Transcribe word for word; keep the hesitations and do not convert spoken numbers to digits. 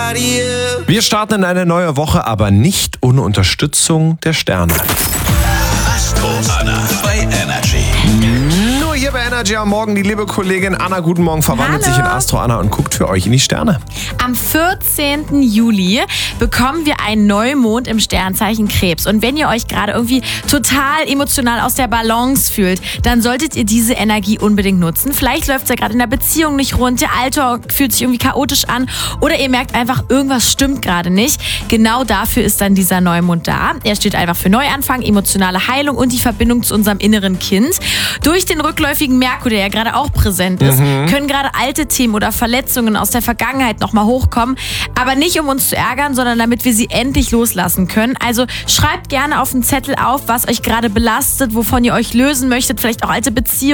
Wir starten in eine neue Woche, aber nicht ohne Unterstützung der Sterne. Astro Anna bei Energy. Nur hier bei Energy am Morgen die liebe Kollegin Anna, guten Morgen, verwandelt Hallo. sich in Astro Anna und guckt für euch in die Sterne. Am vierzehnten Juli bekommen wir einen Neumond im Sternzeichen Krebs. Und wenn ihr euch gerade irgendwie total emotional aus der Balance fühlt, dann solltet ihr diese Energie unbedingt nutzen. Vielleicht läuft es ja gerade in der Beziehung nicht rund, der Alltag fühlt sich irgendwie chaotisch an oder ihr merkt einfach, irgendwas stimmt gerade nicht. Genau dafür ist dann dieser Neumond da. Er steht einfach für Neuanfang, emotionale Heilung und die Verbindung zu unserem inneren Kind. Durch den rückläufigen Merkur, der ja gerade auch präsent ist, mhm. können gerade alte Themen oder Verletzungen aus der Vergangenheit nochmal hochkommen. Aber nicht, um uns zu ärgern, sondern damit wir sie endlich loslassen können. Also schreibt gerne auf einen Zettel auf, was euch gerade belastet, wovon ihr euch lösen möchtet, vielleicht auch alte Beziehungen.